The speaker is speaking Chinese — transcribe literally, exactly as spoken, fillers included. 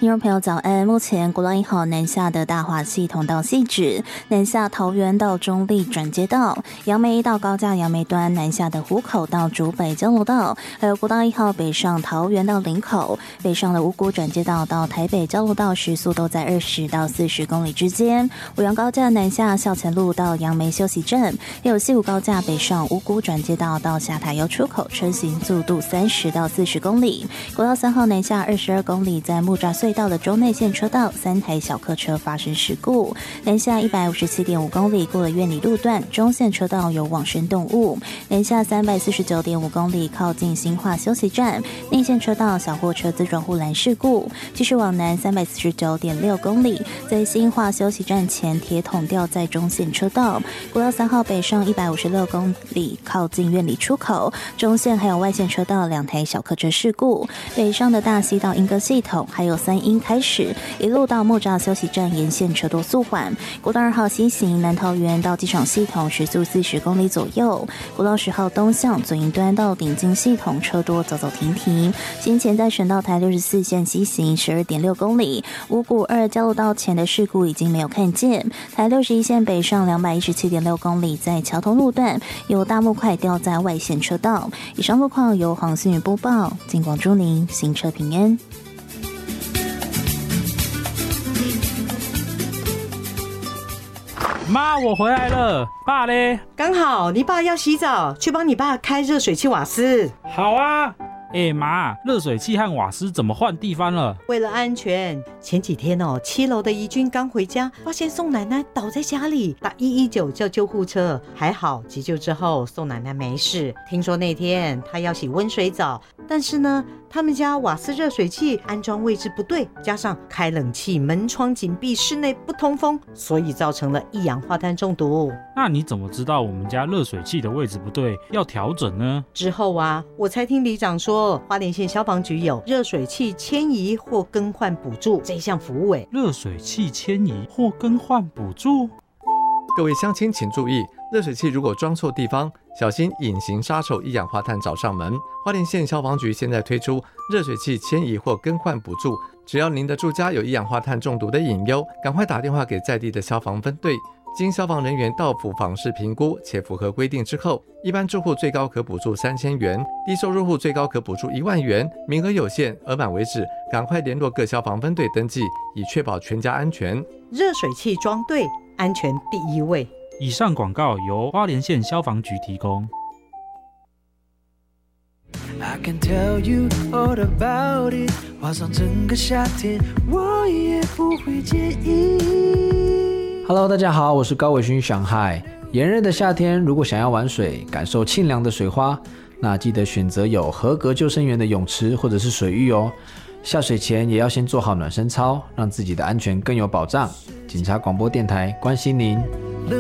听众朋友早安，目前国道一号南下的大华系统到汐止，南下桃园到中立转接道，杨梅到高架杨梅端南下的湖口到竹北交流道，还有国道一号北上桃园到林口，北上的五股转接道到台北交流道时速都在二十到四十公里之间。五杨高架南下校前路到杨梅休息站，还有西武高架北上五股转接道到下台油出口，车行速度三十到四十公里。国道三号南下二十二公里，在木栅隧道的中内线车道，三台小客车发生事故。南下一百五十七点五公里，过了苑里路段，中线车道有往生动物。南下三百四十九点五公里，靠近新化休息站，内线车道小货车自撞护栏事故。继续往南三百四十九点六公里，在新化休息站前铁桶掉在中线车道。国道三号北上一百五十六公里，靠近苑里出口，中线还有外线车道两台小客车事故。北上的大溪到莺歌系统，还有三鶯开始一路到木栅休息站沿线车多速缓。国道二号西行南桃园到机场系统时速四十公里左右。国道十号东向左营端到顶金系统车多走走停停。先前在省道台六十四线西行十二点六公里，五股二交流道前的事故已经没有看见。台六十一线北上两百一十七点六公里，在桥头路段有大木块掉在外线车道。以上路况由黄信宇播报，尽管祝您行车平安。 妈，我回来了。爸嘞？ 刚好你爸要洗澡，去帮你爸开热水器瓦斯。 好啊。哎、欸、妈，热水器和瓦斯怎么换地方了？ 为了安全，前几天哦，七楼的怡君刚回家，发现宋奶奶倒在家里，打一一九叫救护车，还好急救之后宋奶奶没事。听说那天她要洗温水澡，但是呢，他们家瓦斯热水器安装位置不对，加上开冷气门窗紧闭，室内不通风，所以造成了一氧化碳中毒。 那你怎么知道我们家热水器的位置不对，要调整呢？ 之后啊，我才听里长说，花莲县消防局有热水器迁移或更换补助这一项服务。哎， 热水器迁移或更换补助？ 各位乡亲请注意，热水器如果装错地方，小心隐形杀手一氧化碳找上门。花莲县消防局现在推出热水器迁移或更换补助，只要您的住家有一氧化碳中毒的隐忧，赶快打电话给在地的消防分队。经消防人员到府访视评估且符合规定之后，一般住户最高可补助三千元，低收入户最高可补助一万元，名额有限，额满为止，赶快联络各消防分队登记，以确保全家安全。 热水器装对，安全第一位。 以上广告由花莲县消防局提供。 I can tell you all about it， 画上整个夏天，我也不会介意。 Hello， 大家好，我是高伟勋上海。炎热的夏天，如果想要玩水，感受沁凉的水花，那记得选择有合格救生员的泳池或者是水域哦。下水前也要先做好暖身操，让自己的安全更有保障。警察广播电台关心您。